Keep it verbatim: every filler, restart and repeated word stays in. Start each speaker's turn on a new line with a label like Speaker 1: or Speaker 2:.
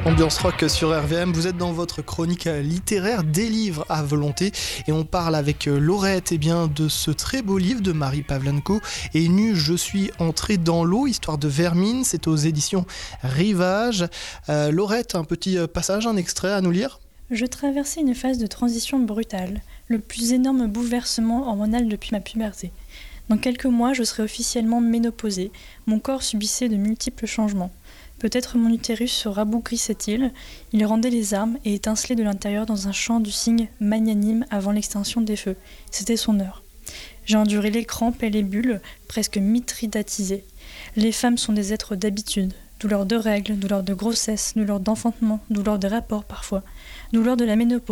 Speaker 1: Ambiance rock sur R V M, vous êtes dans votre chronique littéraire des livres à volonté et on parle avec Laurette eh bien, de ce très beau livre de Marie Pavlenko et Nu, je suis entrée dans l'eau, histoire de vermine, c'est aux éditions Rivage. Euh, Laurette, un petit passage, un extrait à nous lire ?
Speaker 2: Je traversais une phase de transition brutale, le plus énorme bouleversement hormonal depuis ma puberté. Dans quelques mois, je serai officiellement ménopausée, mon corps subissait de multiples changements. Peut-être mon utérus se rabougrissait-il, il rendait les armes et étincelait de l'intérieur dans un chant du cygne magnanime avant l'extinction des feux. C'était son heure. J'ai enduré les crampes et les bulles, presque mithridatisées. Les femmes sont des êtres d'habitude. Douleur de règles, douleur de grossesse, douleur d'enfantement, douleur des rapports parfois, douleur de la ménopause.